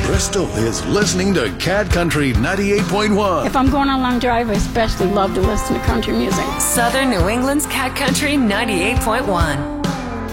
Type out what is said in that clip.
Crystal is listening to Cat Country 98.1. If I'm going on a long drive, I especially love to listen to country music. Southern New England's Cat Country 98.1.